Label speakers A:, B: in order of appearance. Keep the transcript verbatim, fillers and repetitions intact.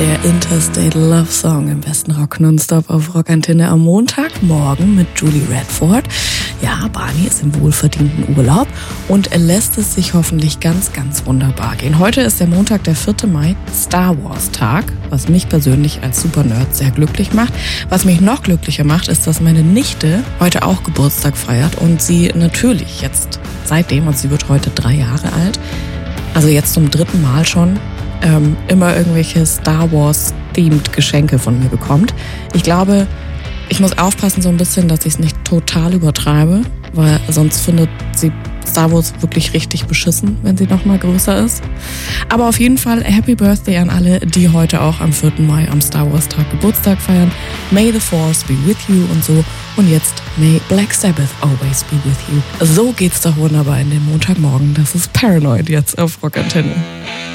A: der Interstate Love Song im besten Rock Nonstop auf Rockantenne am Montagmorgen mit Julie Radford. Ja, Barney ist im wohlverdienten Urlaub und lässt es sich hoffentlich ganz, ganz wunderbar gehen. Heute ist der Montag, der vierte Mai, Star Wars Tag, was mich persönlich als Super-Nerd sehr glücklich macht. Was mich noch glücklicher macht, ist, dass meine Nichte heute auch Geburtstag feiert und sie natürlich jetzt seitdem, und sie wird heute drei Jahre alt, also jetzt zum dritten Mal schon, ähm, immer irgendwelche Star Wars-themed Geschenke von mir bekommt. Ich glaube, ich muss aufpassen so ein bisschen, dass ich es nicht total übertreibe, weil sonst findet sie Star Wars wirklich richtig beschissen, wenn sie noch mal größer ist. Aber auf jeden Fall Happy Birthday an alle, die heute auch am vierten Mai am Star Wars Tag Geburtstag feiern. May the Force be with you und so. Und jetzt May Black Sabbath always be with you. So geht's doch wunderbar in den Montagmorgen. Das ist Paranoid jetzt auf Rockantenne.